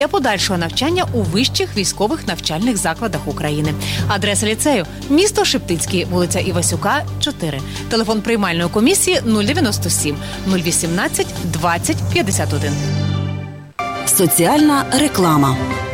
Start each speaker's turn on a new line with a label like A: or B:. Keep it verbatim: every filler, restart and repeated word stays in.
A: для подальшого навчання у вищих військових навчальних закладах України. Адреса ліцею – місто Шептицький, вулиця Івасюка, чотири. Телефон приймальної комісії – нуль дев'яносто сім нуль вісімнадцять двадцять п'ятдесят один.
B: Соціальна реклама.